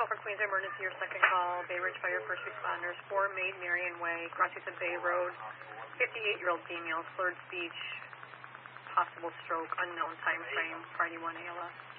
for Queens Emergency, your second call. Bay Ridge Fire First Responders, 4 Maid Marian Way, Crossington Bay Road. 58-year-old female, slurred speech, possible stroke, unknown time frame, Party 1 ALS.